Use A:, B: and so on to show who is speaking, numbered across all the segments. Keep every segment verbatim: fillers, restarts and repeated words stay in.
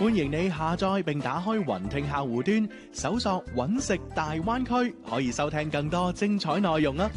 A: 歡迎你下載並打開雲聽客戶端，搜索揾食大灣區，可以收聽更多精彩內容啊！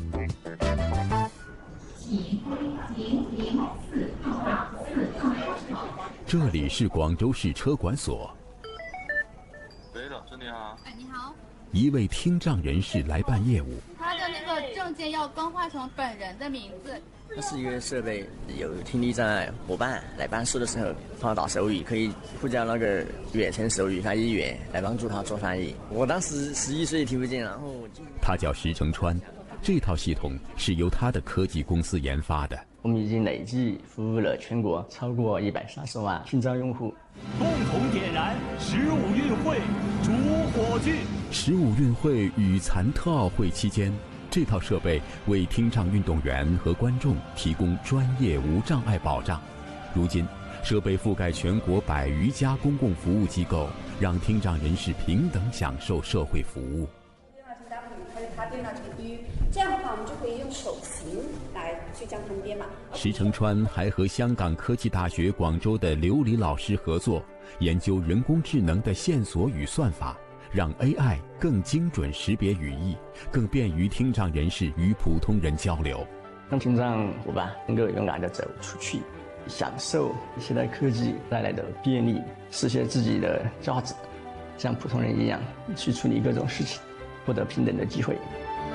B: 這裡是廣州市車管所。
C: 對的，是你好。
D: 哎，你好。
B: 一位聽障人士來辦業務。
D: 他的那個證件要更換成本人的名字。
E: 它是一個設備，有聽力障礙夥伴來辦事的時候，幫他打手語，可以呼叫那個遠程手語翻譯員來幫助他做翻譯。我當時十一歲聽不見，然後
B: 他叫石成川，這套系統是由他的科技公司研發的。
E: 我們已經累計服務了全國超過一百三十萬聽障用戶。
F: 共同點燃十五運會主火炬。
B: 十五運會與殘特奧會期間，這套設備為聽障運動員和觀眾提供專業無障礙保障。如今，設備覆蓋全國百餘家公共服務機構，讓聽障人士平等享受社會服務。
G: 他對那這個魚，這樣的話我們就可以用手型來去將它們編碼。
B: 石成川還和香港科技大學廣州的劉禮老師合作，研究人工智能的線索與算法，讓 A I 更精準識別語義，更便於聽障人士與普通人交流。
E: 讓聽障夥伴能夠勇敢地走出去，享受現代科技帶來的便利，實現自己的價值，像普通人一樣去處理各種事情，獲得平等的機會。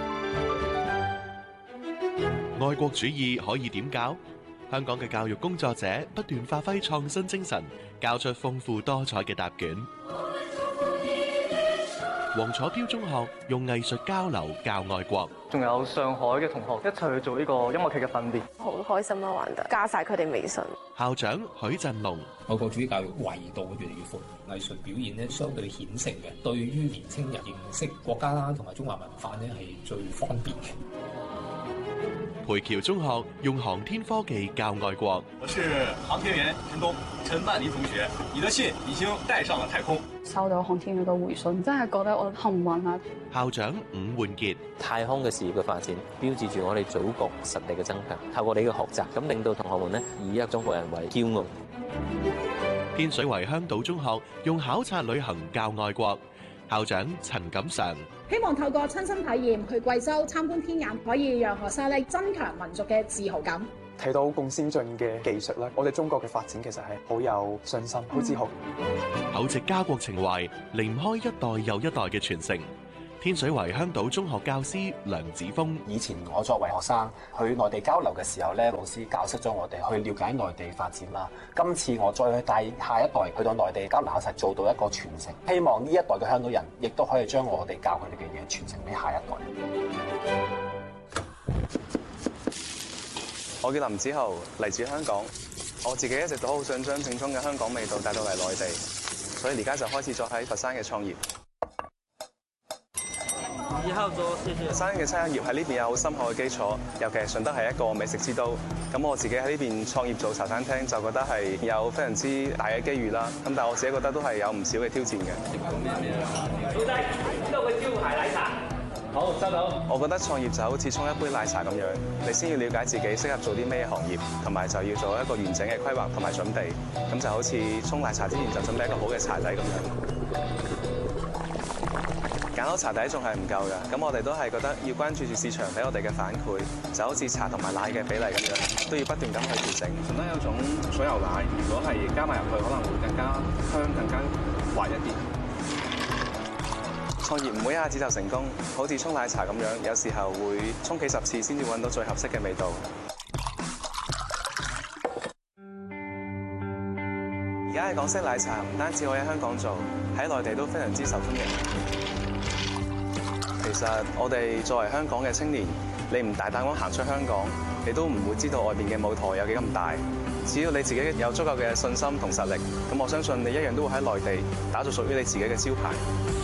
A: 愛國主義可以點教？香港嘅教育工作者不斷發揮創新精神，教出豐富多彩嘅答卷。黃楚標中學用藝術交流教愛國，
H: 仲有上海嘅同學一齊去做呢個音樂劇嘅訓練，
I: 好開心啊！玩得加晒佢哋微信。
A: 校長許振龍，
J: 愛國主義教育維度越嚟越闊，藝術表現咧相對顯性嘅，對於年青人認識國家啦同埋中華文化咧係最方便嘅。
A: 培僑中學用航天科技教愛國。
K: 我是航天員陳東，陳曼妮同學，你的信已經帶上了太空。
L: 收到航天員嘅回信，真係覺得我幸運啊！
A: 校長伍煥傑，
M: 太空嘅事業嘅發展，標誌住我哋祖國實力嘅增強。透過你嘅學習，咁令到同學們呢以一中國人為驕傲。
A: 天水圍香島中學用考察旅行教愛國。校長陳錦常，
N: 希望透過親身體驗去貴州參觀天眼，可以讓學生咧增強民族嘅自豪感。
O: 睇到咁先進嘅技術啦，我哋中國嘅發展其實係好有信心、好自豪。
A: 厚植家國情懷，離唔開一代又一代嘅傳承。天水圍香島中學教師梁子峰，
P: 以前我作為學生去內地交流嘅時候咧，老師教識咗我哋去了解內地發展啦。今次我再去帶下一代去到內地交流，實做到一個傳承。希望呢一代嘅香港人亦都可以將我哋教佢哋嘅嘢傳承俾下一代。
Q: 我叫林子豪，嚟自香港。我自己一直都好想將正宗嘅香港味道帶到嚟內地，所以而家就開始咗喺佛山嘅創業。以後做謝謝。佛山嘅餐飲業喺呢邊有好深厚嘅基礎，尤其係順德係一個美食之都。咁我自己喺呢邊創業做茶餐廳，就覺得係有非常之大嘅機遇啦。咁但係我自己覺得都係有唔少嘅挑戰嘅。老細，呢度嘅招牌奶茶。好，收到。我覺得創業就好似沖一杯奶茶咁樣，你先要了解自己適合做啲咩行業，同埋就要做一個完整嘅規劃同埋準備。咁就好似沖奶茶之前就準備一個好嘅茶底咁樣。揀好茶底仲係唔夠㗎，咁我哋都係覺得要關注住市場俾我哋嘅反饋，就好似茶同埋奶嘅比例咁樣，都要不斷咁去調整。順德有種水牛奶，如果係加埋入去，可能會更加香、更加滑一啲。創業唔會一下子就成功，好似沖奶茶咁樣，有時候會沖幾十次先至揾到最合適嘅味道。而家嘅港式奶茶唔單止可以喺香港做，喺內地都非常之受歡迎。其實我哋作為香港嘅青年，你唔大膽咁行出香港，你都唔會知道外邊嘅舞台有幾咁大。只要你自己有足夠嘅信心同實力，咁我相信你一樣都會喺內地打造屬於你自己嘅招牌。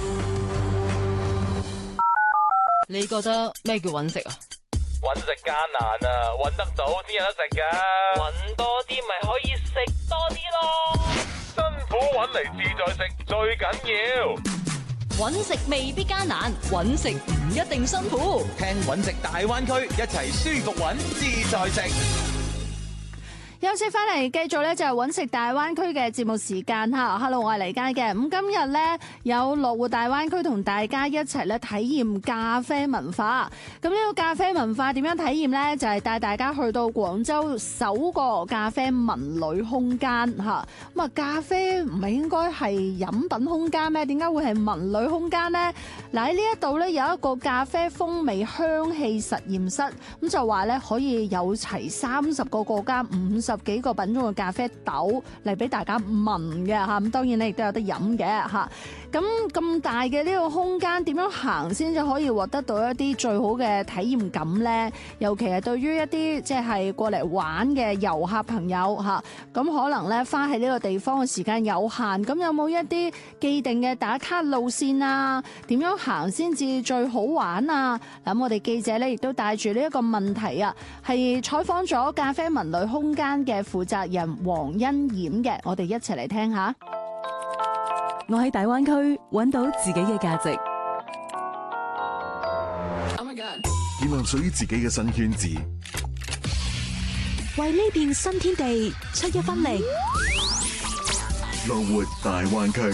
R: 你覺得咩叫揾食啊？
S: 揾食艱難啊，揾得到先有得食噶。揾多啲咪可以食多啲咯。辛苦揾嚟自在食最緊要。
R: 揾食未必艱難，揾食唔一定辛苦。
T: 聽揾食大灣區，一齊舒服揾自在食。 休息翻嚟，繼續咧就係揾食大灣區嘅節目時間嚇。Hello，我係黎佳嘅。咁今日咧有樂活大灣區同大家一齊咧體驗咖啡文化。咁呢個咖啡文化點樣體驗呢？就係、是、帶大家去到廣州首個咖啡文旅空間嚇。咁啊，咖啡唔係應該係飲品空間咩？點解會係文旅空間呢？嗱，喺呢一度咧有一個咖啡風味香氣實驗室，咁就話咧可以有齊三十個國家五十幾個品種嘅咖啡豆嚟俾大家聞嘅嚇，咁當然咧亦都有得飲嘅嚇。咁咁大嘅呢個空間點樣行先至可以獲得到一啲最好嘅體驗感呢？尤其係對於一啲即係過嚟玩嘅遊客朋友嚇，咁可能咧花喺呢個地方嘅時間有限，咁有冇一啲既定嘅打卡路線啊？點樣行先至最好玩啊？咁我哋記者咧亦都帶住呢一個問題啊，係採訪咗咖啡文旅空間嘅負責人黃欣冉嘅，我哋一齊嚟聽下。
U: 我喺大灣區揾到自己嘅價值，
V: 建立屬於自己嘅新圈子，
U: 為呢片新天地出一分力。
V: 樂活大灣區。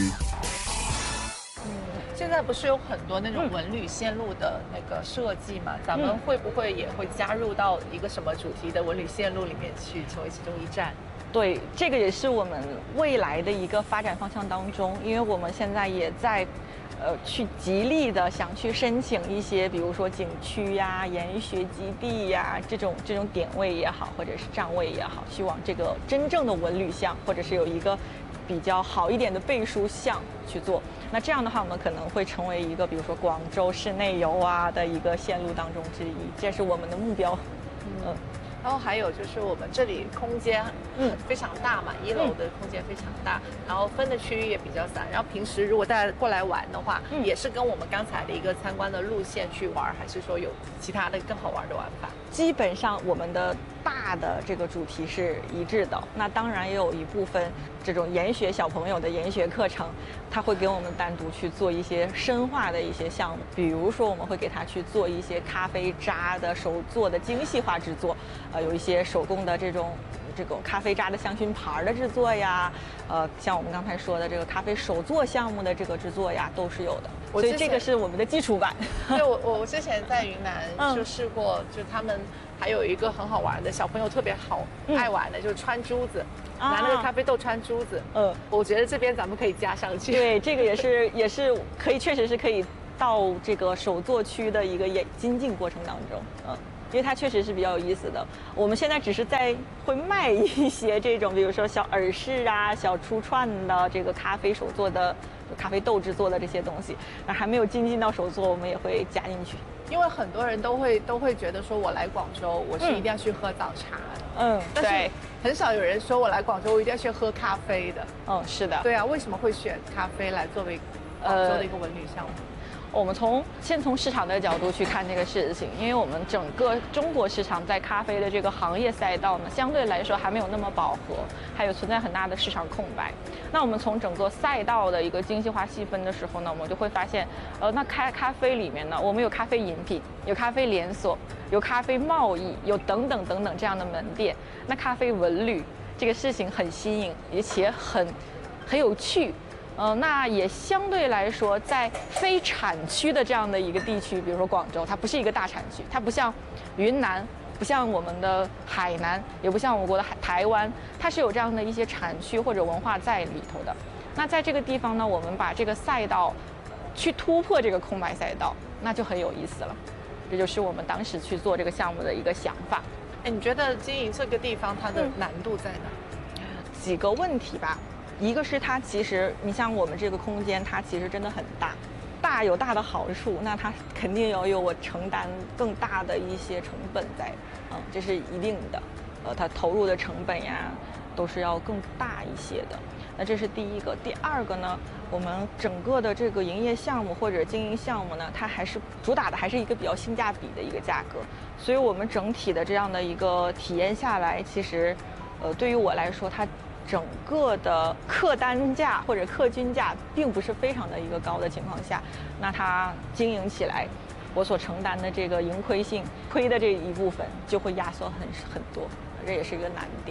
W: 現在不是有很多那種文旅線路的那個設計嘛？咱們會不會也會加入到一個什麼主題的文旅線路裡面去，成為其中一站？
X: 對，這個也是我們未來的一個發展方向當中，因為我們現在也在，呃，去極力的想去申請一些，比如說景區呀、研學基地呀這種這種點位也好，或者是站位也好，希望這個真正的文旅項，或者是有一個比較好一點的背書項去做。那這樣的話，我們可能會成為一個，比如說廣州市內遊啊的一個線路當中之一，這是我們的目標。嗯。
W: 然後還有就是我們這裡空間嗯非常大嘛，嗯、一樓的空間非常大，然後分的區域也比較散。然後平時如果大家過來玩的話，嗯、也是跟我們剛才的一個參觀的路線去玩，還是說有其他的更好玩的玩法？
X: 基本上我們的大的這個主題是一致的。那當然也有一部分這種研學小朋友的研學課程，他會給我們單獨去做一些深化的一些項目，比如說我們會給他去做一些咖啡渣的手做的精細化製作。呃，有一些手工的這種這種咖啡渣的香薰牌的製作呀，呃，像我們剛才說的這個咖啡手作項目的這個製作呀，都是有的。所以這個是我們的基礎版。
W: 對，我我之前在雲南就試過，就他們還有一個很好玩的，小朋友特別好愛玩的，就是穿珠子，拿那個咖啡豆穿珠子。嗯，我覺得這邊咱們可以加上去。
X: 對，這個也是也是可以，確實是可以到這個手作區的一個演精進過程當中。嗯。因為它確實是比較有意思的，我們現在只是在會賣一些這種，比如說小耳飾啊、小出串的這個咖啡手做的咖啡豆製作的這些東西，而還沒有精進到手做，我們也會加進去。因為很多人都會都會覺得說，我來廣州，我是一定要去喝早茶的。嗯，但是很少有人說我來廣州，我一定要去喝咖啡的。嗯，是的。對啊，為什麼會選咖啡來作為廣州的一個文旅項目？呃我們從先從市場的角度去看這個事情，因為我們整個中國市場在咖啡的這個行業賽道呢，相對來說還沒有那麼飽和，還有存在很大的市場空白。那我們從整個賽道的一個精細化細分的時候呢，我們就會發現，呃，那咖咖啡裡面呢，我們有咖啡飲品，有咖啡連鎖，有咖啡貿易，有等等等等這樣的門店。那咖啡文旅這個事情很新穎，而且很很有趣。呃，那也相對來說，在非產區的這樣的一個地區，比如說廣州，它不是一個大產區，它不像雲南，不像我們的海南，也不像我國的海台灣，它是有這樣的一些產區或者文化在裡頭的。那在這個地方呢，我們把這個賽道去突破這個空白賽道，那就很有意思了。這就是我們當時去做這個項目的一個想法。哎，你覺得經營這個地方它的難度在哪？幾個問題吧。一個是它其實，你像我們這個空間，它其實真的很大，大有大的好處，那它肯定要有我承擔更大的一些成本在，嗯，這是一定的，呃，它投入的成本呀，都是要更大一些的。那這是第一個。第二個呢，我們整個的這個營業項目或者經營項目呢，它還是主打的還是一個比較性價比的一個價格，所以我們整體的這樣的一個體驗下來，其實，呃，對於我來說，它整個的客單價或者客均價並不是非常的一個高的情況下，那它經營起來，我所承擔的這個盈虧性虧的這一部分就會壓縮很很多，這也是一個難點。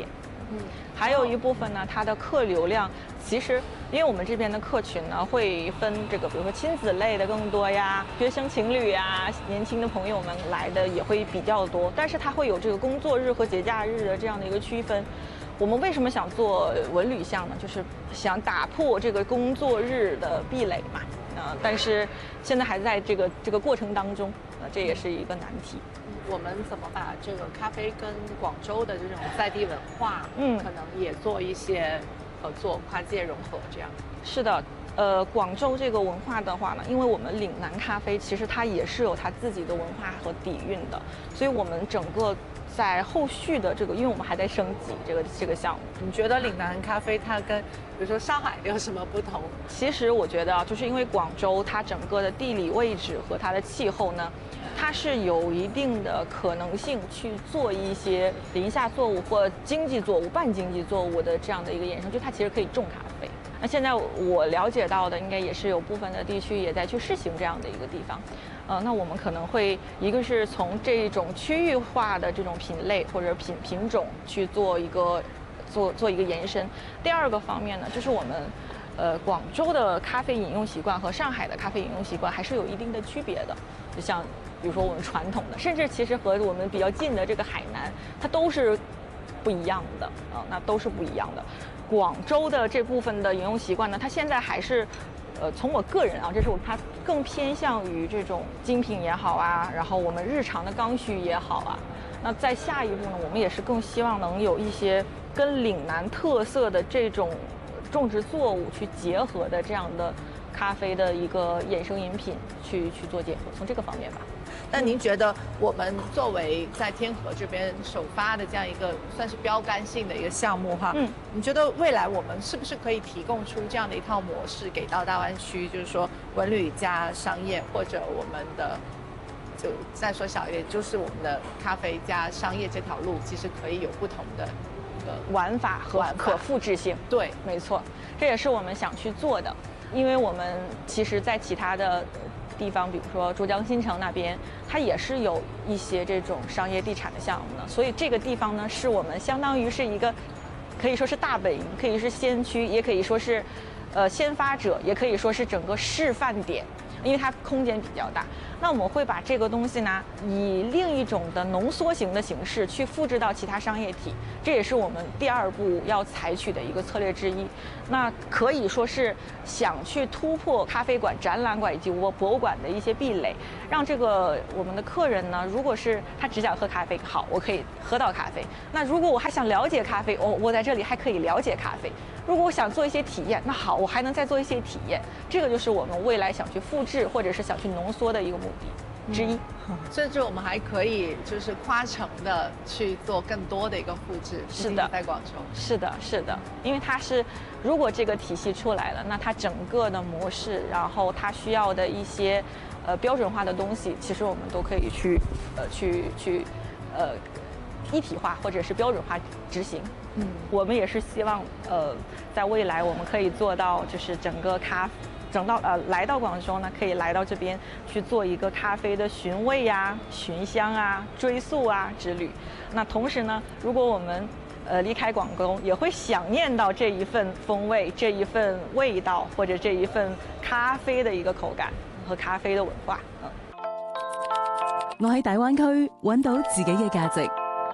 X: 嗯，还有一部分呢，它的客流量其实，因为我们这边的客群呢会分这个，比如说亲子类的更多呀，学生情侣呀，年轻的朋友们来的也会比较多，但是它会有这个工作日和节假日的这样的一个区分。我们为什么想做文旅项呢？就是想打破这个工作日的壁垒嘛。呃，但是现在还在这个这个过程当中，呃，这也是一个难题。
W: 我们怎么把这个咖啡跟广州的这种在地文化，嗯，可能也做一些合作、跨界融合这样？
X: 是的，呃，广州这个文化的话呢，因为我们岭南咖啡其实它也是有它自己的文化和底蕴的，所以我们整个在后续的这个，因为我们还在升级这个这个项目。
W: 你觉得岭南咖啡它跟比如说上海有什么不同？
X: 其实我觉得啊，就是因为广州它整个的地理位置和它的气候呢，它是有一定的可能性去做一些林下作物或经济作物、半经济作物的这样的一个衍生，就它其实可以种咖啡。那现在我了解到的，应该也是有部分的地区也在去试行这样的一个地方。呃，那我们可能会一个是从这种区域化的这种品类或者品品种去做一个做做一个延伸。第二个方面呢，就是我们呃广州的咖啡饮用习惯和上海的咖啡饮用习惯还是有一定的区别的。就像比如说我们传统的，甚至其实和我们比较近的这个海南，它都是不一样的啊、呃，那都是不一样的。广州的这部分的饮用习惯呢，它现在还是，呃，从我个人啊，这是我它更偏向于这种精品也好啊，然后我们日常的刚需也好啊。那在下一步呢，我们也是更希望能有一些跟岭南特色的这种种植作物去结合的这样的咖啡的一个衍生饮品去去做结合，从这个方面吧。
W: 那您觉得我们作为在天河这边首发的这样一个算是标杆性的一个项目哈，嗯，你觉得未来我们是不是可以提供出这样的一套模式给到大湾区，就是说文旅加商业，或者我们的就再说小一点，就是我们的咖啡加商业这条路，其实可以有不同的一个
X: 玩法和可复制性。
W: 对，
X: 没错，这也是我们想去做的，因为我们其实在其他的地方，比如说珠江新城那边，它也是有一些这种商业地产的项目的，所以这个地方呢，是我们相当于是一个，可以说是大本营，可以是先驱，也可以说是，呃，先发者，也可以说是整个示范点，因为它空间比较大。那我们会把这个东西呢，以另一种的浓缩型的形式去复制到其他商业体，这也是我们第二步要采取的一个策略之一。那可以说是想去突破咖啡馆、展览馆以及博博物馆的一些壁垒，让这个我们的客人呢，如果是他只想喝咖啡，好，我可以喝到咖啡。那如果我还想了解咖啡，我我在这里还可以了解咖啡。如果我想做一些体验，那好，我还能再做一些体验。这个就是我们未来想去复制或者是想去浓缩的一个目的之一。
W: 嗯、甚至我们还可以就是跨城的去做更多的一个复制。
X: 是的，
W: 在广州。
X: 是的，是的，因为它是，如果这个体系出来了，那它整个的模式，然后它需要的一些呃标准化的东西，其实我们都可以去呃去去呃一体化或者是标准化执行。嗯，我们也是希望，呃，在未来我们可以做到，就是整个咖，整到呃来到广州呢，可以来到这边去做一个咖啡的寻味呀、寻香啊、追溯啊之旅。那同时呢，如果我们呃离开广州，也会想念到这一份风味、这一份味道，或者这一份咖啡的一个口感和咖啡的文化。嗯，
U: 我喺大灣區揾到自己嘅價值。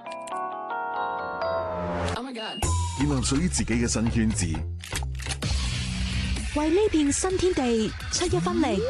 V: 建立屬於自己嘅新圈子，
U: 為呢片新天地出一分力。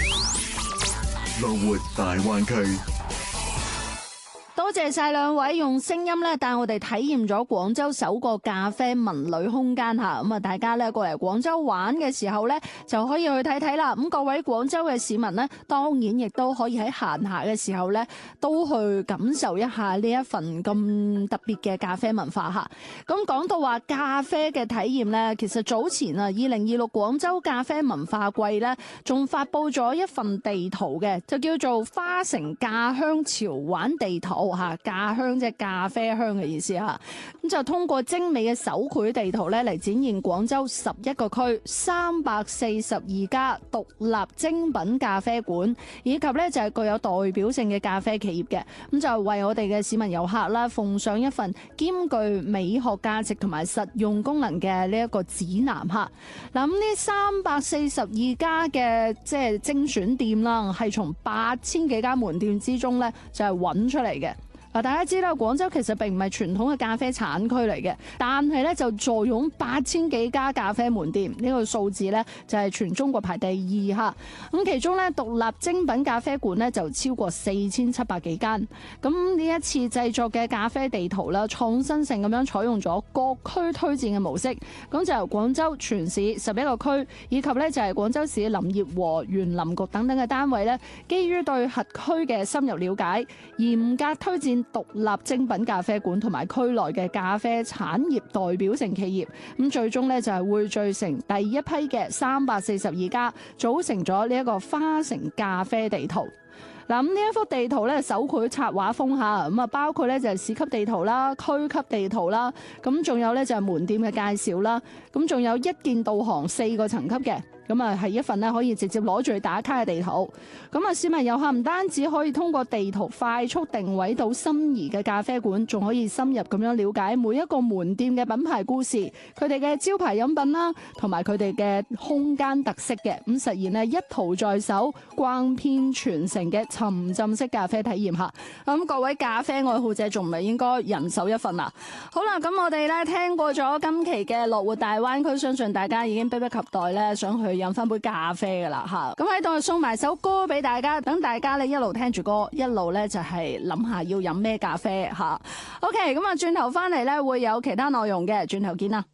V: 樂活大灣區。
T: 多謝晒兩位用聲音咧帶我哋體驗咗廣州首個咖啡文旅空間嚇，咁啊大家咧過嚟廣州玩嘅時候咧就可以去睇睇啦。咁各位廣州嘅市民呢，當然亦都可以喺閒暇嘅時候咧都去感受一下呢一份咁特別嘅咖啡文化嚇。咁講到話咖啡嘅體驗咧，其實早前啊二零二六廣州咖啡文化季咧仲發布咗一份地圖嘅，就叫做花城咖香潮玩地圖。 嚇，咖香即係咖啡香嘅意思嚇。咁就通過精美嘅手繪地圖咧嚟展現廣州十一個區、三百四十二家獨立精品咖啡館，以及咧就係具有代表性嘅咖啡企業嘅。咁就為我哋嘅市民遊客啦奉上一份兼具美學價值同埋實用功能嘅呢一個指南嚇。嗱，咁呢三百四十二家嘅即係精選店啦，係從八千幾間門店之中咧就係揾出嚟嘅。嗱，大家知道廣州其實並唔係傳統嘅咖啡產區嚟嘅，但係咧就坐擁八千幾家咖啡門店，呢個數字咧就係全中國排第二嚇。咁其中咧獨立精品咖啡館咧就超過四千七百幾間。咁呢一次製作嘅咖啡地圖啦，創新性咁樣採用咗各區推薦嘅模式，咁就由廣州全市十一個區，以及咧就係廣州市林業和園林局等等嘅單位咧，基於對轄區嘅深入了解，嚴格推薦獨立精品咖啡館同埋區內嘅咖啡產業代表性企業，咁最終咧就係匯聚成第一批嘅三百四十二家，組成咗呢一個花城咖啡地圖。嗱，咁呢一幅地圖咧手繪插畫風下，咁啊包括咧就係市級地圖啦、區級地圖啦，咁仲有咧就係門店嘅介紹啦，咁仲有一鍵導航四個層級嘅。咁啊，係一份咧可以直接攞住去打卡嘅地圖。咁啊，市民遊客唔單止可以通過地圖快速定位到心儀嘅咖啡館，仲可以深入咁樣了解每一個門店嘅品牌故事、佢哋嘅招牌飲品啦，同埋佢哋嘅空間特色嘅，咁實現咧一途在手、逛遍全城嘅沉浸式咖啡體驗下。咁各位咖啡愛好者仲唔係應該人手一份啊？好啦，咁我哋咧聽過咗今期嘅樂活大灣區，相信大家已經迫不及待咧想去飲翻杯咖啡噶啦吓，咁喺度送埋首歌俾大家，等大家咧一路聽住歌，一路咧就係諗下要飲咩咖啡吓。OK，咁啊轉頭翻嚟咧會有其他內容嘅，轉頭見啦。